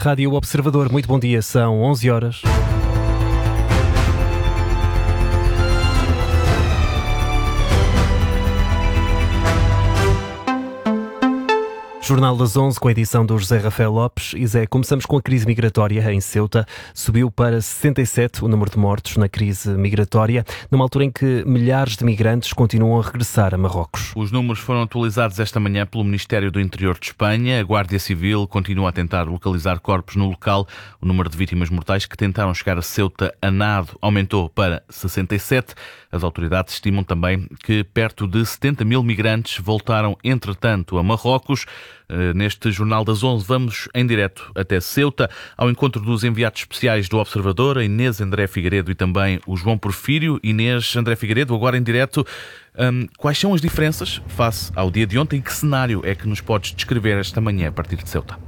Rádio Observador, muito bom dia, são 11 horas. Jornal das 11, com a edição do José Rafael Lopes. E Zé, começamos com a crise migratória em Ceuta. Subiu para 67 o número de mortos na crise migratória, numa altura em que milhares de migrantes continuam a regressar a Marrocos. Os números foram atualizados esta manhã pelo Ministério do Interior de Espanha. A Guardia Civil continua a tentar localizar corpos no local. O número de vítimas mortais que tentaram chegar a Ceuta a nado aumentou para 67. As autoridades estimam também que perto de 70 mil migrantes voltaram, entretanto, a Marrocos. Neste Jornal das 11 vamos em direto até Ceuta, ao encontro dos enviados especiais do Observador, a Inês André Figueiredo e também o João Porfírio. Inês André Figueiredo, agora em direto, quais são as diferenças face ao dia de ontem? Que cenário é que nos podes descrever esta manhã a partir de Ceuta?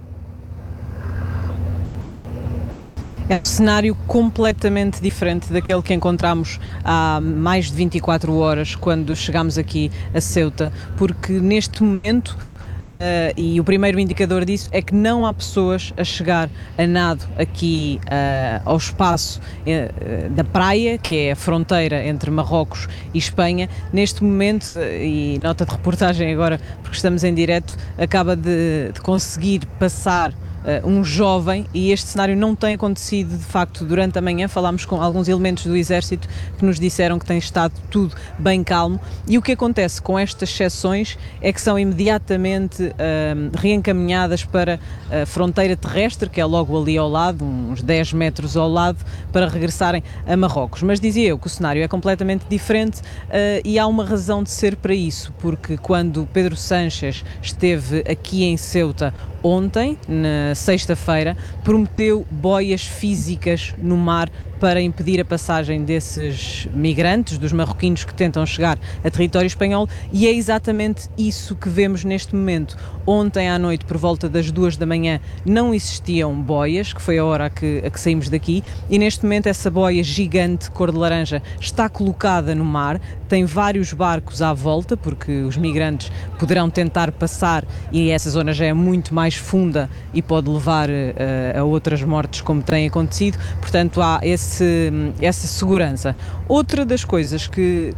É um cenário completamente diferente daquele que encontramos há mais de 24 horas quando chegámos aqui a Ceuta, porque neste momento, e o primeiro indicador disso é que não há pessoas a chegar a nado aqui ao espaço da praia, que é a fronteira entre Marrocos e Espanha. Neste momento, e nota de reportagem agora, porque estamos em direto, acaba de conseguir passar um jovem, e este cenário não tem acontecido de facto durante a manhã. Falámos com alguns elementos do Exército que nos disseram que tem estado tudo bem calmo, e o que acontece com estas exceções é que são imediatamente reencaminhadas para a fronteira terrestre, que é logo ali ao lado, uns 10 metros ao lado, para regressarem a Marrocos. Mas dizia eu que o cenário é completamente diferente, e há uma razão de ser para isso, porque quando Pedro Sánchez esteve aqui em Ceuta ontem, na sexta-feira, prometeu boias físicas no mar para impedir a passagem desses migrantes, dos marroquinos que tentam chegar a território espanhol, e é exatamente isso que vemos neste momento. Ontem à noite, por volta das 2 da manhã, não existiam boias, que foi a hora a que saímos daqui, e neste momento essa boia gigante, cor de laranja, está colocada no mar, tem vários barcos à volta, porque os migrantes poderão tentar passar, e essa zona já é muito mais funda e pode levar a outras mortes, como tem acontecido. Portanto, há essa segurança. Outra das coisas que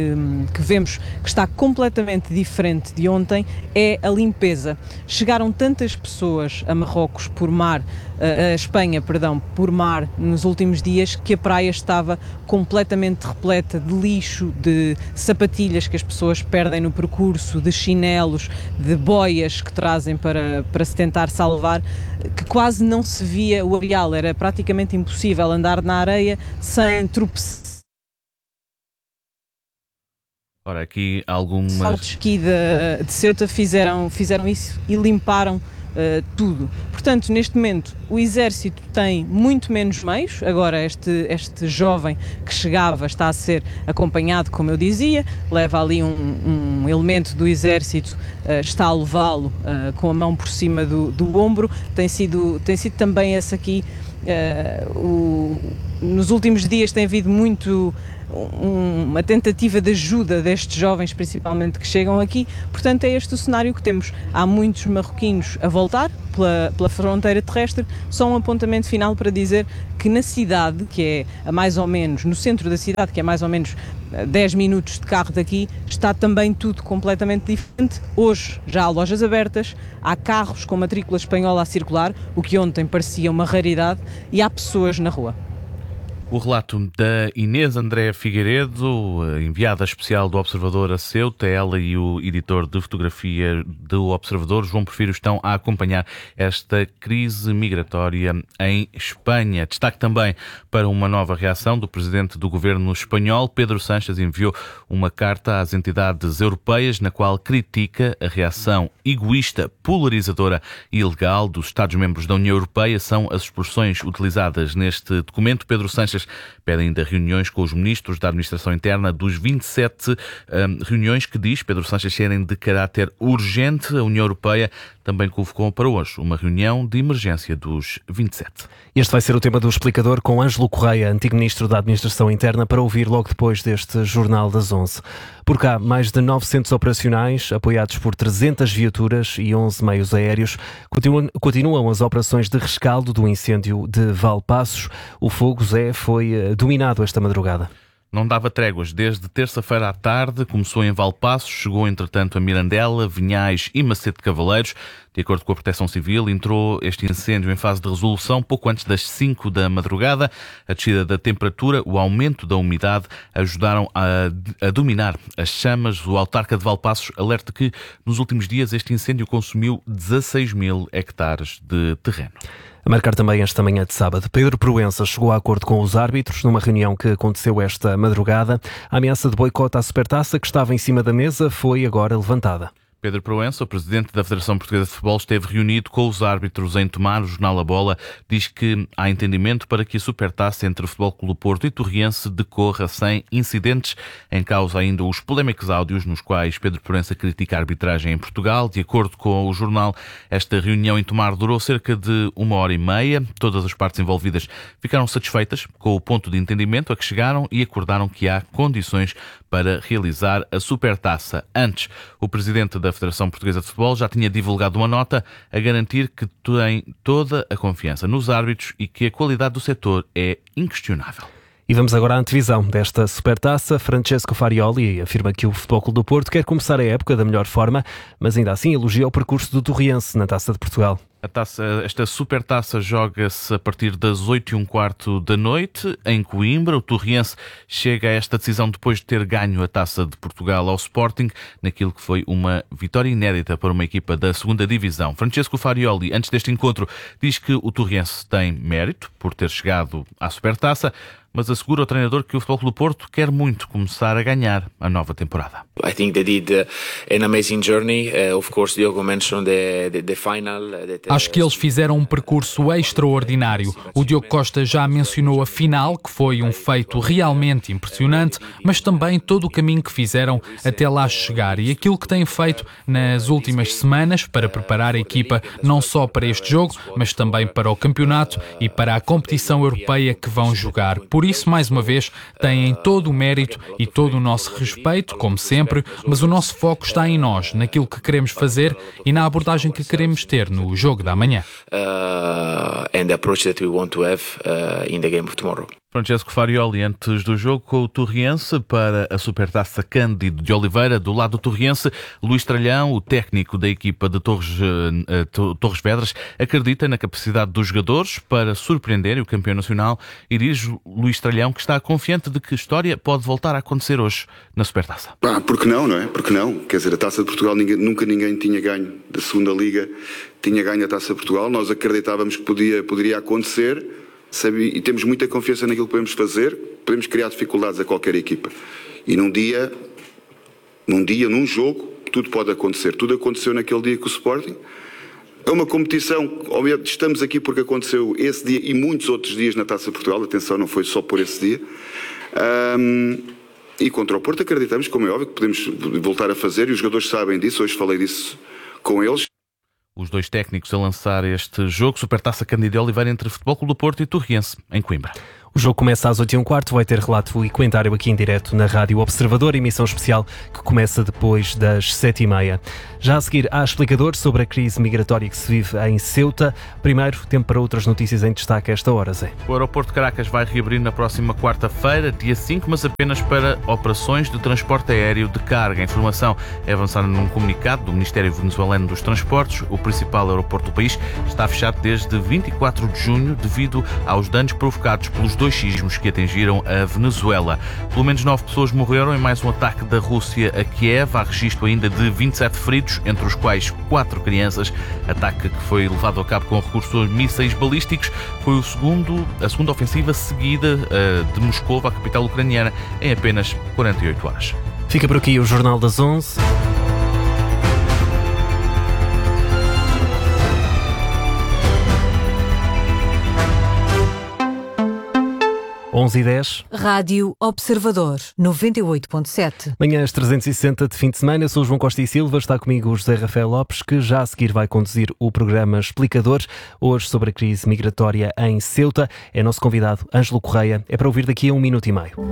vemos que está completamente diferente de ontem é a limpeza. Chegaram tantas pessoas a Marrocos por mar, a Espanha, perdão, por mar nos últimos dias, que a praia estava completamente repleta de lixo, de sapatilhas que as pessoas perdem no percurso, de chinelos, de boias que trazem para se tentar salvar, que quase não se via o areal. Era praticamente impossível andar na areia sem tropeçar. Ora, aqui algumas... Saltos de esqui de Ceuta fizeram isso e limparam tudo. Portanto, neste momento, o Exército tem muito menos meios. Agora, este jovem que chegava está a ser acompanhado, como eu dizia, leva ali um elemento do Exército, está a levá-lo com a mão por cima do ombro. Tem sido também esse aqui. Nos últimos dias tem havido uma tentativa de ajuda destes jovens, principalmente, que chegam aqui. Portanto, é este o cenário que temos. Há muitos marroquinos a voltar pela fronteira terrestre. Só um apontamento final para dizer que na cidade, que é a mais ou menos, no centro da cidade, que é mais ou menos 10 minutos de carro daqui, está também tudo completamente diferente. Hoje já há lojas abertas, há carros com matrícula espanhola a circular, o que ontem parecia uma raridade, e há pessoas na rua. O relato da Inês André Figueiredo, enviada especial do Observador a Ceuta. Ela e o editor de fotografia do Observador, João Porfírio, estão a acompanhar esta crise migratória em Espanha. Destaque também para uma nova reação do presidente do governo espanhol. Pedro Sánchez enviou uma carta às entidades europeias na qual critica a reação egoísta, polarizadora e ilegal dos Estados-membros da União Europeia. São as expressões utilizadas neste documento. Pedro Sánchez socialistas pedem ainda reuniões com os ministros da Administração Interna dos 27, reuniões que, diz Pedro Sánchez, serem de caráter urgente. A União Europeia também convocou para hoje uma reunião de emergência dos 27. Este vai ser o tema do Explicador com Ângelo Correia, antigo Ministro da Administração Interna, para ouvir logo depois deste Jornal das 11. Por cá, mais de 900 operacionais, apoiados por 300 viaturas e 11 meios aéreos. Continuam as operações de rescaldo do incêndio de Valpaços. O fogo, Zé, foi dominado esta madrugada. Não dava tréguas. Desde terça-feira à tarde, começou em Valpaços, chegou entretanto a Mirandela, Vinhais e Macete de Cavaleiros. De acordo com a Proteção Civil, entrou este incêndio em fase de resolução pouco antes das 5 da madrugada. A descida da temperatura, o aumento da umidade ajudaram a dominar as chamas. O autarca de Valpaços alerta que nos últimos dias este incêndio consumiu 16 mil hectares de terreno. A marcar também esta manhã de sábado, Pedro Proença chegou a acordo com os árbitros numa reunião que aconteceu esta madrugada. A ameaça de boicote à Supertaça, que estava em cima da mesa, foi agora levantada. Pedro Proença, o presidente da Federação Portuguesa de Futebol, esteve reunido com os árbitros em Tomar. O jornal A Bola diz que há entendimento para que a Supertaça entre o Futebol Clube do Porto e Torriense decorra sem incidentes. Em causa ainda os polémicos áudios nos quais Pedro Proença critica a arbitragem em Portugal. De acordo com o jornal, esta reunião em Tomar durou cerca de 1h30. Todas as partes envolvidas ficaram satisfeitas com o ponto de entendimento a que chegaram e acordaram que há condições para realizar a Supertaça. Antes, o presidente da Federação Portuguesa de Futebol já tinha divulgado uma nota a garantir que tem toda a confiança nos árbitros e que a qualidade do setor é inquestionável. E vamos agora à antevisão desta Supertaça. Francesco Farioli afirma que o Futebol Clube do Porto quer começar a época da melhor forma, mas ainda assim elogia o percurso do Torriense na Taça de Portugal. Esta Supertaça joga-se a partir das 8h15 da noite em Coimbra. O Torriense chega a esta decisão depois de ter ganho a Taça de Portugal ao Sporting, naquilo que foi uma vitória inédita para uma equipa da 2ª Divisão. Francesco Farioli, antes deste encontro, diz que o Torriense tem mérito por ter chegado à Supertaça, mas assegura ao treinador que o Futebol Clube do Porto quer muito começar a ganhar a nova temporada. I think they did an amazing journey. Of course, Diogo mentioned the final. Acho que eles fizeram um percurso extraordinário. O Diogo Costa já mencionou a final, que foi um feito realmente impressionante, mas também todo o caminho que fizeram até lá chegar e aquilo que têm feito nas últimas semanas para preparar a equipa não só para este jogo, mas também para o campeonato e para a competição europeia que vão jogar. Por isso, mais uma vez, têm todo o mérito e todo o nosso respeito, como sempre, mas o nosso foco está em nós, naquilo que queremos fazer e na abordagem que queremos ter no jogo da manhã. And the approach that we want to have in the game of tomorrow. Francesco Farioli, antes do jogo com o Torriense, para a Supertaça Cândido de Oliveira. Do lado do Torriense, Luís Tralhão, o técnico da equipa de Torres Vedras, acredita na capacidade dos jogadores para surpreenderem o campeão nacional e diz Luís Tralhão que está confiante de que a história pode voltar a acontecer hoje na Supertaça. Porque não é? Porque não? Quer dizer, a Taça de Portugal nunca ninguém tinha ganho da 2ª Liga, tinha ganho a Taça de Portugal. Nós acreditávamos que poderia acontecer. E temos muita confiança naquilo que podemos fazer. Podemos criar dificuldades a qualquer equipa. E num jogo, tudo pode acontecer. Tudo aconteceu naquele dia com o Sporting. É uma competição, estamos aqui porque aconteceu esse dia e muitos outros dias na Taça de Portugal. Atenção, não foi só por esse dia. E contra o Porto acreditamos, como é óbvio, que podemos voltar a fazer. E os jogadores sabem disso, hoje falei disso com eles. Os dois técnicos a lançar este jogo, Supertaça Cândido de Oliveira, entre Futebol Clube do Porto e Torriense, em Coimbra. O jogo começa às 8h15, vai ter relato e comentário aqui em direto na Rádio Observador, emissão especial que começa depois das 7h30. Já a seguir, há explicador sobre a crise migratória que se vive em Ceuta. Primeiro, tempo para outras notícias em destaque a esta hora, Zé. O aeroporto de Caracas vai reabrir na próxima quarta-feira, dia 5, mas apenas para operações de transporte aéreo de carga. A informação é avançada num comunicado do Ministério Venezuelano dos Transportes. O principal aeroporto do país está fechado desde 24 de junho devido aos danos provocados pelos 2 sismos que atingiram a Venezuela. Pelo menos 9 pessoas morreram em mais um ataque da Rússia a Kiev. Há registro ainda de 27 feridos, entre os quais 4 crianças. Ataque que foi levado a cabo com recurso a mísseis balísticos. Foi a segunda ofensiva seguida de Moscou à capital ucraniana em apenas 48 horas. Fica por aqui o Jornal das 11. 11h10. Rádio Observador, 98.7. Manhãs 360 de fim de semana. Eu sou o João Costa e Silva, está comigo o José Rafael Lopes, que já a seguir vai conduzir o programa Explicador, hoje sobre a crise migratória em Ceuta. É nosso convidado, Ângelo Correia. É para ouvir daqui a 1 minuto e meio.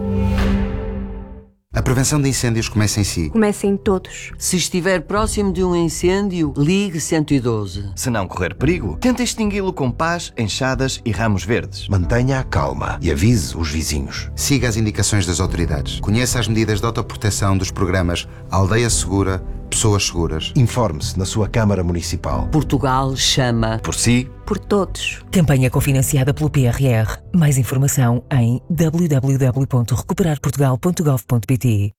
A prevenção de incêndios começa em si. Começa em todos. Se estiver próximo de um incêndio, ligue 112. Se não correr perigo, tente extingui-lo com pás, enxadas e ramos verdes. Mantenha a calma e avise os vizinhos. Siga as indicações das autoridades. Conheça as medidas de autoproteção dos programas Aldeia Segura, Pessoas Seguras. Informe-se na sua Câmara Municipal. Portugal chama por si, por todos. Campanha cofinanciada pelo PRR. Mais informação em www.recuperarportugal.gov.pt.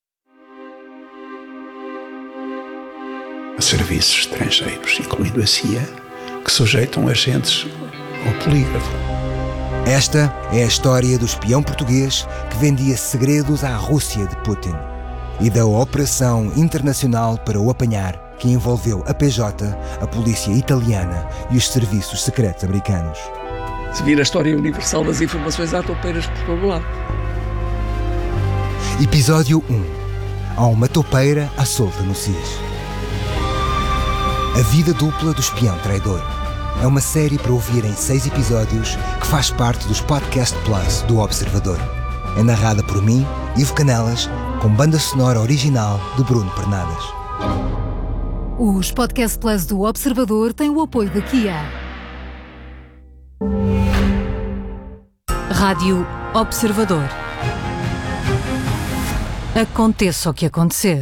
A serviços estrangeiros, incluindo a CIA, que sujeitam agentes ao polígrafo. Esta é a história do espião português que vendia segredos à Rússia de Putin e da operação internacional para o apanhar, que envolveu a PJ, a polícia italiana e os serviços secretos americanos. Se vir a história universal das informações há toupeiras por todo lado. Episódio 1. Há uma toupeira à solta no SIS. A vida dupla do espião traidor. É uma série para ouvir em 6 episódios que faz parte dos Podcast Plus do Observador. É narrada por mim, Ivo Canelas, com banda sonora original de Bruno Pernadas. Os Podcast Plus do Observador têm o apoio da Kia. Rádio Observador. Aconteça o que acontecer.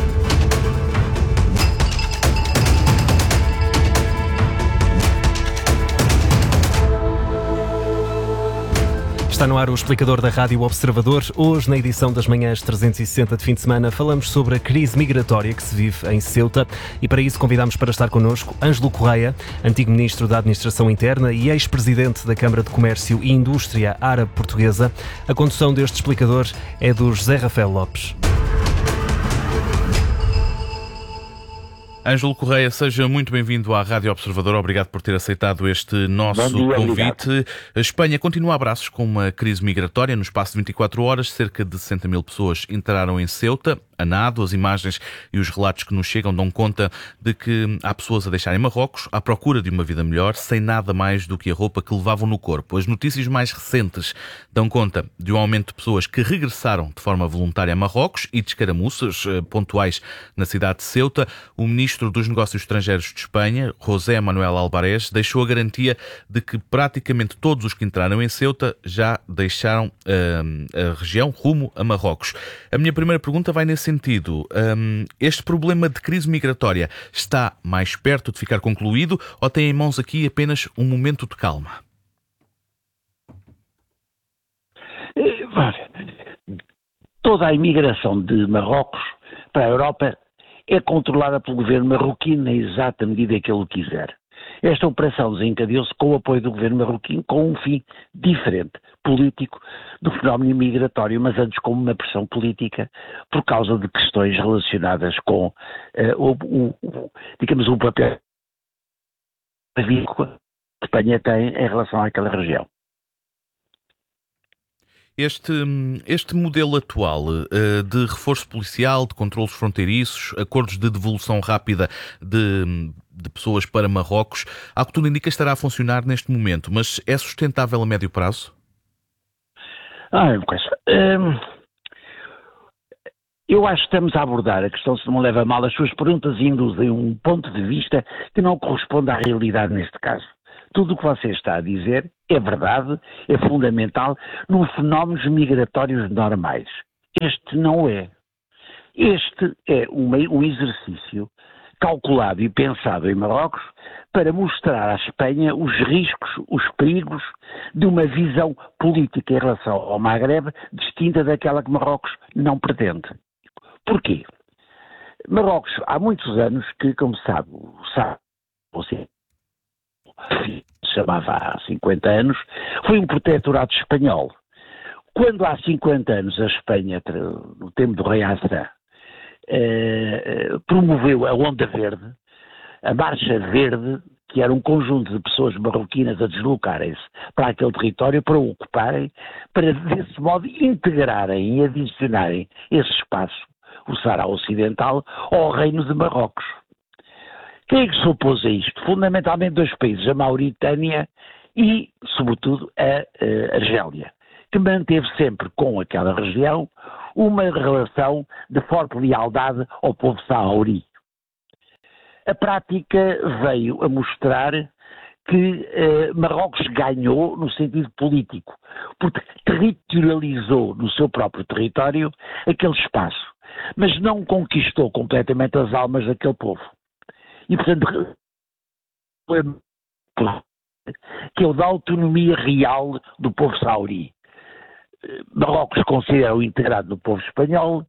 Está no ar o Explicador da Rádio Observador. Hoje, na edição das Manhãs 360 de fim de semana, falamos sobre a crise migratória que se vive em Ceuta e para isso convidamos para estar connosco Ângelo Correia, antigo Ministro da Administração Interna e ex-Presidente da Câmara de Comércio e Indústria Árabe Portuguesa. A condução deste explicador é do José Rafael Lopes. Ângelo Correia, seja muito bem-vindo à Rádio Observador. Obrigado por ter aceitado este nosso convite. Obrigado. A Espanha continua a braços com uma crise migratória. No espaço de 24 horas, cerca de 60 mil pessoas entraram em Ceuta, a nado. As imagens e os relatos que nos chegam dão conta de que há pessoas a deixarem Marrocos à procura de uma vida melhor, sem nada mais do que a roupa que levavam no corpo. As notícias mais recentes dão conta de um aumento de pessoas que regressaram de forma voluntária a Marrocos e de escaramuças pontuais na cidade de Ceuta. O Ministro dos Negócios Estrangeiros de Espanha, José Manuel Álvarez, deixou a garantia de que praticamente todos os que entraram em Ceuta já deixaram a região rumo a Marrocos. A minha primeira pergunta vai nesse sentido. Este problema de crise migratória está mais perto de ficar concluído ou tem em mãos aqui apenas um momento de calma? Toda a imigração de Marrocos para a Europa é controlada pelo governo marroquino na exata medida que ele quiser. Esta operação desencadeou-se com o apoio do governo marroquino com um fim diferente, político, do fenómeno migratório, mas antes como uma pressão política por causa de questões relacionadas com o papel que a Espanha tem em relação àquela região. Este modelo atual de reforço policial, de controlos fronteiriços, acordos de devolução rápida de pessoas para Marrocos, ao que tudo indica estará a funcionar neste momento, mas é sustentável a médio prazo? Eu acho que estamos a abordar a questão, se não me leva a mal, as suas perguntas induzem um ponto de vista que não corresponde à realidade neste caso. Tudo o que você está a dizer é verdade, é fundamental nos fenómenos migratórios normais. Este não é. Este é um exercício calculado e pensado em Marrocos para mostrar à Espanha os riscos, os perigos de uma visão política em relação ao Magreb distinta daquela que Marrocos não pretende. Porquê? Marrocos, há muitos anos que, como sabe, você se chamava há 50 anos, foi um protectorado espanhol. Quando há 50 anos a Espanha, no tempo do rei Hassan, promoveu a Onda Verde, a Marcha Verde, que era um conjunto de pessoas marroquinas a deslocarem-se para aquele território, para o ocuparem, para desse modo integrarem e adicionarem esse espaço, o Saara Ocidental, ao Reino de Marrocos. Quem é que se opôs a isto? Fundamentalmente dois países, a Mauritânia e, sobretudo, a Argélia, que manteve sempre com aquela região uma relação de forte lealdade ao povo sauri. A prática veio a mostrar que Marrocos ganhou no sentido político, porque territorializou no seu próprio território aquele espaço, mas não conquistou completamente as almas daquele povo. E, portanto, que é o da autonomia real do povo sauri. Marrocos considera-o integrado no povo espanhol,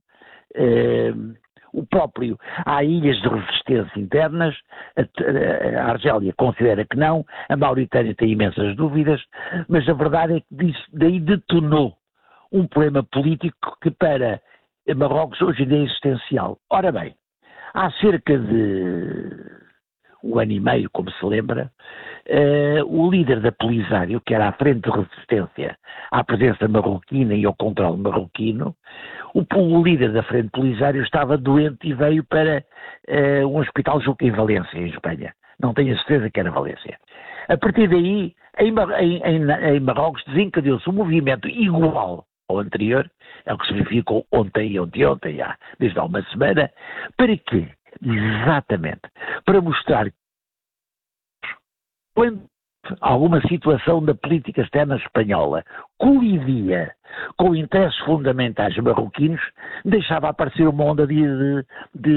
há ilhas de resistência internas, a Argélia considera que não, a Mauritânia tem imensas dúvidas, mas a verdade é que daí detonou um problema político que para Marrocos hoje em dia é existencial. Ora bem, há cerca de um ano e meio, como se lembra, o líder da Polisário, que era a frente de resistência à presença marroquina e ao controle marroquino, o líder da frente Polisário estava doente e veio para um hospital, julgo que em Valência, em Espanha. Não tenho a certeza que era Valência. A partir daí, em Marrocos, desencadeou-se um movimento igual ao anterior, é o que se verificou ontem e ontem, desde há uma semana. Para quê? Exatamente. Para mostrar que quando alguma situação da política externa espanhola colidia com interesses fundamentais marroquinos, deixava aparecer uma onda de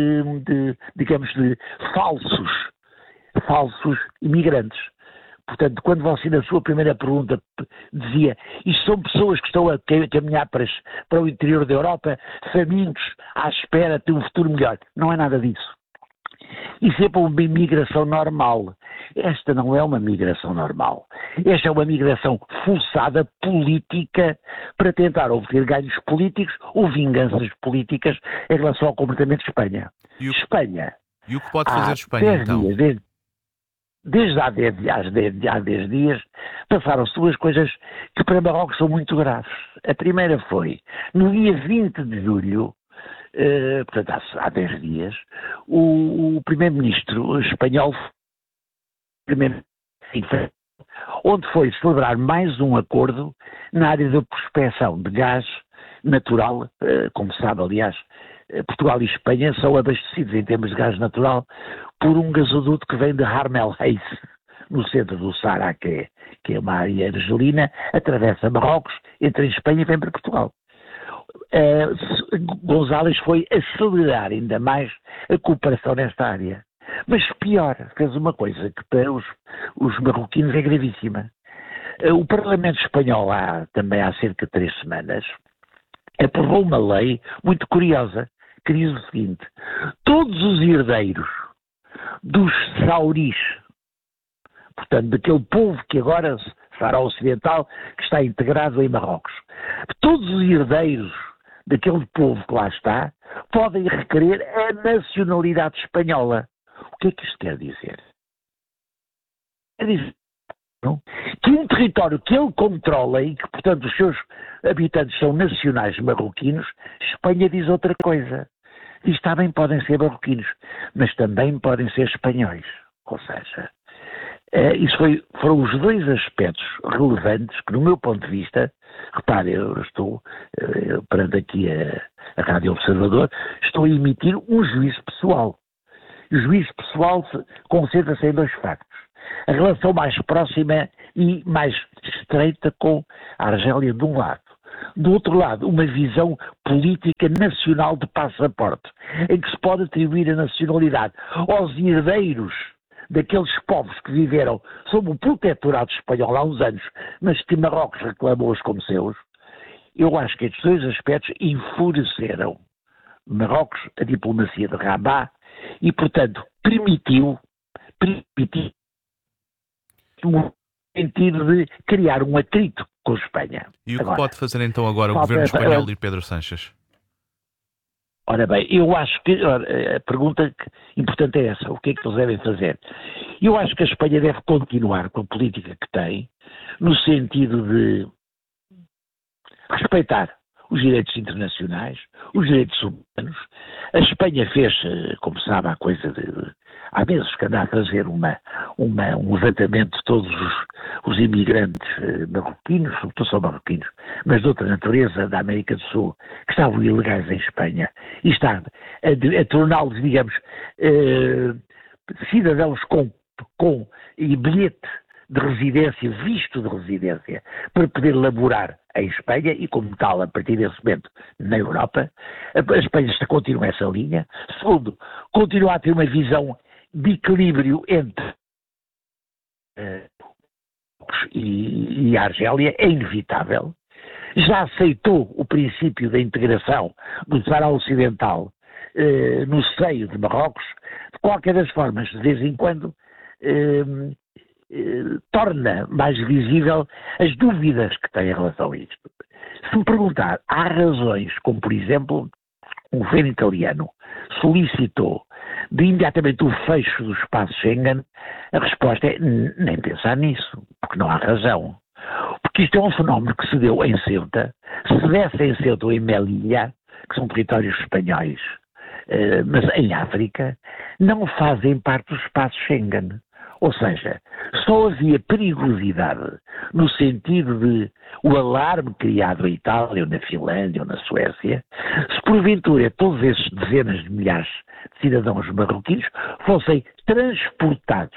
falsos imigrantes. Portanto, quando você na sua primeira pergunta dizia isto são pessoas que estão a caminhar para o interior da Europa, famintos, à espera de um futuro melhor. Não é nada disso. Isso é para uma migração normal. Esta não é uma migração normal. Esta é uma migração forçada política para tentar obter ganhos políticos ou vinganças políticas em relação ao comportamento de Espanha. E o que pode fazer Espanha, então? Desde há 10 dias, passaram-se duas coisas que para Marrocos são muito graves. A primeira foi, no dia 20 de julho, portanto há 10 dias, o primeiro-ministro espanhol, onde foi celebrar mais um acordo na área da prospecção de gás natural, como se sabe, aliás, Portugal e Espanha são abastecidos em termos de gás natural por um gasoduto que vem de Harm el Reis, no centro do Saara, que é uma área argelina, atravessa Marrocos, entra em Espanha e vem para Portugal. González foi acelerar ainda mais a cooperação nesta área. Mas pior, fez uma coisa que para os marroquinos é gravíssima. O Parlamento Espanhol, também há cerca de 3 semanas, aprovou uma lei muito curiosa, que diz o seguinte: todos os herdeiros dos sauris, portanto, daquele povo que agora, Saara Ocidental, que está integrado em Marrocos, todos os herdeiros daquele povo que lá está, podem requerer a nacionalidade espanhola. O que é que isto quer dizer? Quer dizer que um território que ele controla e que, portanto, os seus habitantes são nacionais marroquinos, Espanha diz outra coisa. Diz, também podem ser marroquinos, mas também podem ser espanhóis. Ou seja, isso foram os dois aspectos relevantes que, no meu ponto de vista, repare, eu estou perante aqui a Rádio Observador, estou a emitir um juízo pessoal. E o juízo pessoal concentra-se em 2 factos. A relação mais próxima e mais estreita com a Argélia de um lado. Do outro lado, uma visão política nacional de passaporte, em que se pode atribuir a nacionalidade aos herdeiros daqueles povos que viveram sob o protetorado espanhol há uns anos, mas que Marrocos reclamou-os como seus. Eu acho que estes 2 aspectos enfureceram Marrocos, a diplomacia de Rabat, e, portanto, permitiu no sentido de criar um atrito com a Espanha. E o que pode fazer então agora o governo espanhol e Pedro Sánchez? Ora bem, eu acho que a pergunta importante é essa, o que é que eles devem fazer? Eu acho que a Espanha deve continuar com a política que tem, no sentido de respeitar os direitos internacionais, os direitos humanos. A Espanha fez, como sabe, há meses que anda a fazer um levantamento de todos os imigrantes marroquinos, não só marroquinos, mas de outra natureza, da América do Sul, que estavam ilegais em Espanha, e está a torná-los, digamos, cidadãos com bilhete de residência, visto de residência, para poder laborar em Espanha e, como tal, a partir desse momento, na Europa. A Espanha continua essa linha. Segundo, continua a ter uma visão de equilíbrio entre e a Argélia, é inevitável. Já aceitou o princípio da integração do Sahara Ocidental no seio de Marrocos. De qualquer das formas, de vez em quando, torna mais visível as dúvidas que tem em relação a isto. Se me perguntar, há razões, como por exemplo, um governo italiano solicitou de imediatamente o fecho do espaço Schengen, a resposta é nem pensar nisso, porque não há razão. Porque isto é um fenómeno que se deu em Ceuta, se desse em Ceuta ou em Melilla, que são territórios espanhóis, mas em África, não fazem parte do espaço Schengen. Ou seja, só havia perigosidade no sentido de o alarme criado em Itália, ou na Finlândia, ou na Suécia, se porventura todos esses dezenas de milhares de cidadãos marroquinos fossem transportados.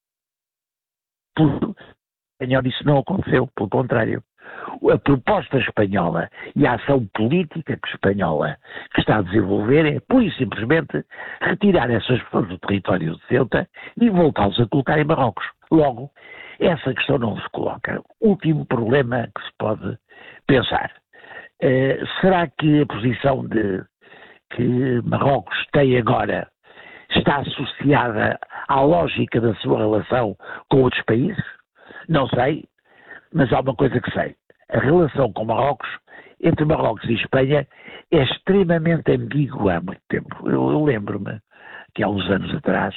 Isso não aconteceu, pelo contrário. A proposta espanhola e a ação política espanhola que está a desenvolver é, pura e simplesmente, retirar essas pessoas do território de Ceuta e voltá-los a colocar em Marrocos. Logo, essa questão não se coloca. Último problema que se pode pensar. Será que a posição que Marrocos tem agora está associada à lógica da sua relação com outros países? Não sei, mas há uma coisa que sei. A relação com Marrocos, entre Marrocos e Espanha, é extremamente ambígua há muito tempo. Eu lembro-me que há uns anos atrás,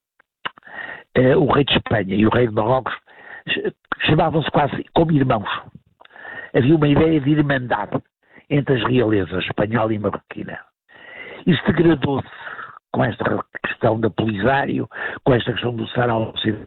o rei de Espanha e o rei de Marrocos chamavam-se quase como irmãos. Havia uma ideia de irmandade entre as realezas espanhola e marroquina. Isso degradou-se com esta questão da Polisário, com esta questão do Sahara Ocidental.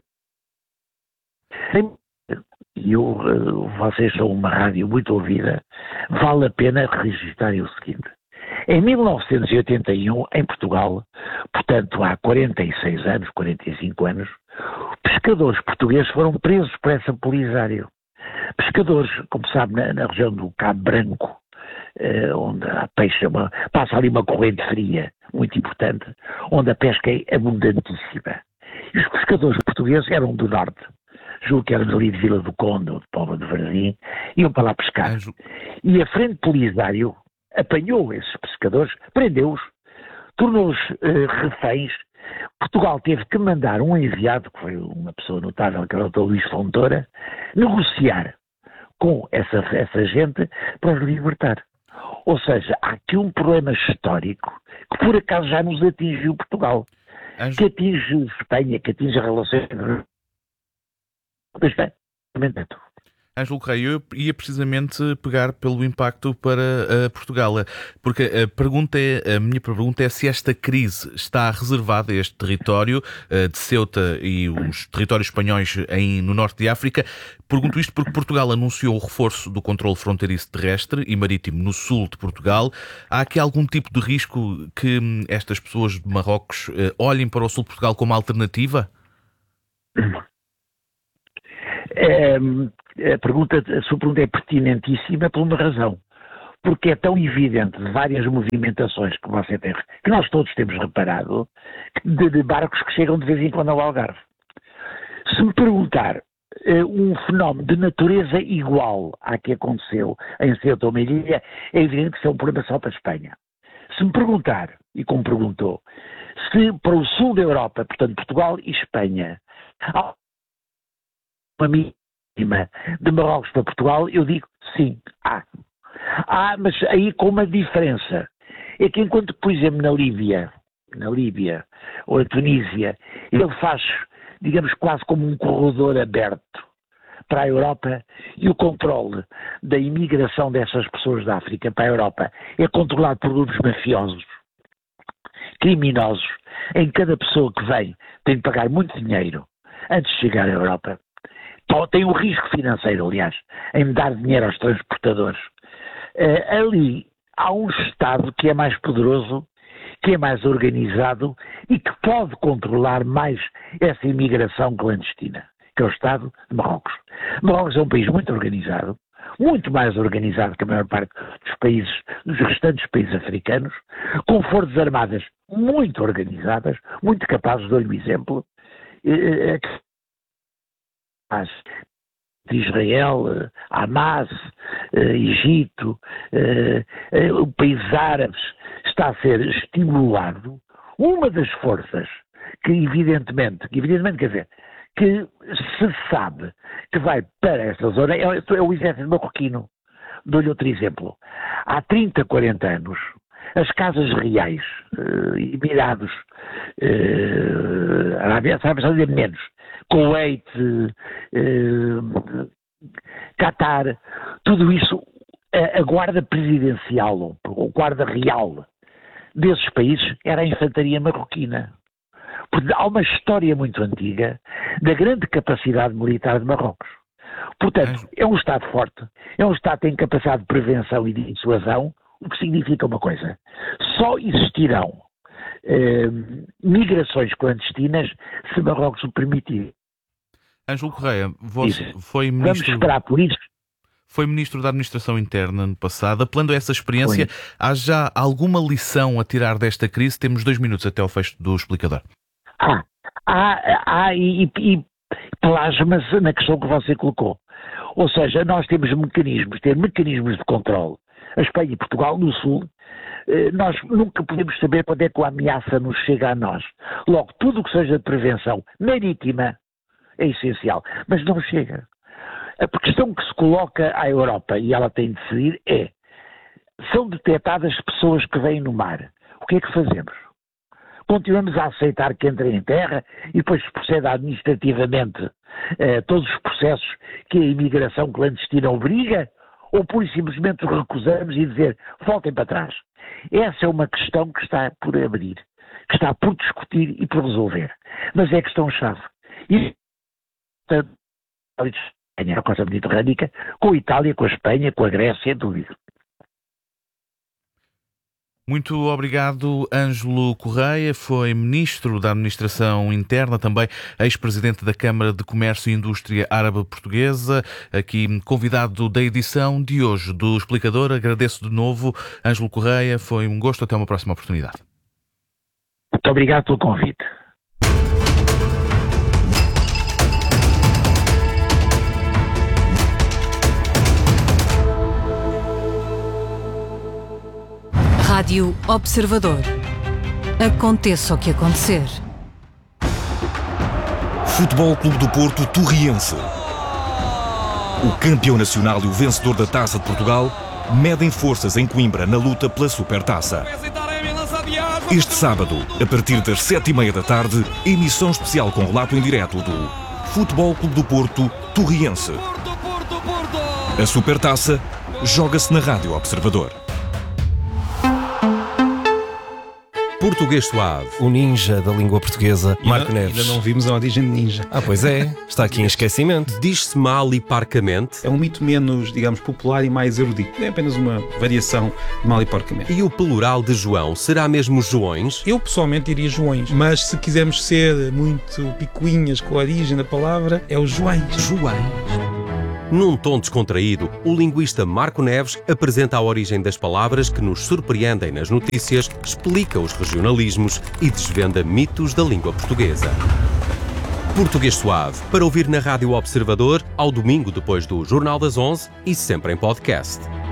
Vocês são uma rádio muito ouvida, vale a pena registarem o seguinte. Em 1981, em Portugal, portanto há 46 anos, 45 anos, pescadores portugueses foram presos por essa Polisário. Pescadores, como sabe, na região do Cabo Branco, onde a peixe passa ali uma corrente fria, muito importante, onde a pesca é abundantíssima. E os pescadores portugueses eram do norte. Julgo que eram ali de Vila do Conde, ou de Póvoa de Varzim, iam para lá pescar. E a Frente Polisário apanhou esses pescadores, prendeu-os, tornou-os reféns. Portugal teve que mandar um enviado, que foi uma pessoa notável, que era o Dr. Luís Fontoura, negociar com essa gente para os libertar. Ou seja, há aqui um problema histórico que por acaso já nos atingiu Portugal, que atinge Espanha, que atinge a relação entre Ângelo Correia, eu ia precisamente pegar pelo impacto para Portugal, porque a minha pergunta é se esta crise está reservada a este território de Ceuta e os territórios espanhóis no norte de África. Pergunto isto porque Portugal anunciou o reforço do controle fronteiriço terrestre e marítimo no sul de Portugal. Há aqui algum tipo de risco que estas pessoas de Marrocos olhem para o sul de Portugal como alternativa? A sua pergunta é pertinentíssima por uma razão. Porque é tão evidente de várias movimentações que você tem, que nós todos temos reparado, de barcos que chegam de vez em quando ao Algarve. Se me perguntar um fenómeno de natureza igual à que aconteceu em Ceuta ou Melilla, é evidente que isso é um problema só para a Espanha. Se me perguntar, e como perguntou, se para o sul da Europa, portanto Portugal e Espanha, há uma mínima de Marrocos para Portugal, eu digo sim, há. Mas aí com uma diferença. é que enquanto, por exemplo, na Líbia ou na Tunísia, ele faz, digamos, quase como um corredor aberto para a Europa, e o controle da imigração dessas pessoas da África para a Europa é controlado por grupos mafiosos, criminosos, em que cada pessoa que vem tem de pagar muito dinheiro antes de chegar à Europa. Tem um risco financeiro, aliás, em dar dinheiro aos transportadores. Ali há um Estado que é mais poderoso, que é mais organizado e que pode controlar mais essa imigração clandestina, que é o Estado de Marrocos. Marrocos é um país muito organizado, muito mais organizado que a maior parte dos restantes países africanos, com forças armadas muito organizadas, muito capazes, dou-lhe um exemplo, de Israel, Hamas, Egito, países árabes, está a ser estimulado. Uma das forças que evidentemente quer dizer, que se sabe que vai para essa zona é o exército marroquino. Dou-lhe outro exemplo. Há 30, 40 anos, as casas reais, Emirados, Arábia Saudita menos, Kuwait, Qatar, tudo isso, a guarda presidencial, ou guarda real desses países era a infantaria marroquina. Porque há uma história muito antiga da grande capacidade militar de Marrocos. Portanto, é um Estado forte, é um Estado que tem capacidade de prevenção e de dissuasão, o que significa uma coisa: só existirão migrações clandestinas se Marrocos o permitir. Ângelo Correia, foi Vamos ministro... esperar por isso. Foi Ministro da Administração Interna no passado. Apelando a essa experiência, há já alguma lição a tirar desta crise? Temos 2 minutos até ao fecho do explicador. E plasma-se na questão que você colocou. Ou seja, nós temos mecanismos de controle. A Espanha e Portugal, no Sul, nós nunca podemos saber quando é que a ameaça nos chega a nós. Logo, tudo o que seja de prevenção marítima é essencial, mas não chega. A questão que se coloca à Europa, e ela tem de decidir, são detectadas pessoas que vêm no mar. O que é que fazemos? Continuamos a aceitar que entrem em terra e depois se procede administrativamente todos os processos que a imigração clandestina obriga, ou pura e simplesmente recusamos e dizer, voltem para trás? Essa é uma questão que está por abrir, que está por discutir e por resolver. Mas é a questão-chave. E a costa mediterrânica, com a Itália, com a Espanha, com a Grécia, tudo isso. Muito obrigado, Ângelo Correia. Foi Ministro da Administração Interna, também ex-Presidente da Câmara de Comércio e Indústria Árabe Portuguesa, aqui convidado da edição de hoje do Explicador. Agradeço de novo, Ângelo Correia. Foi um gosto. Até uma próxima oportunidade. Muito obrigado pelo convite. Rádio Observador. Aconteça o que acontecer. Futebol Clube do Porto Torriense. O campeão nacional e o vencedor da Taça de Portugal medem forças em Coimbra na luta pela Supertaça. Este sábado, a partir das 7h30 da tarde, emissão especial com relato em direto do Futebol Clube do Porto Torriense. A Supertaça joga-se na Rádio Observador. Português Suave. O ninja da língua portuguesa, Marco Neves. Ainda não vimos a origem de ninja. Pois é. Está aqui em esquecimento. Diz-se mal e parcamente. É um mito menos, digamos, popular e mais erudito. É apenas uma variação de mal e porcamente. E o plural de João será mesmo Joões? Eu pessoalmente diria Joões. Mas se quisermos ser muito picuinhas com a origem da palavra, é o Joões. Joões. Num tom descontraído, o linguista Marco Neves apresenta a origem das palavras que nos surpreendem nas notícias, explica os regionalismos e desvenda mitos da língua portuguesa. Português Suave, para ouvir na Rádio Observador, ao domingo depois do Jornal das 11 e sempre em podcast.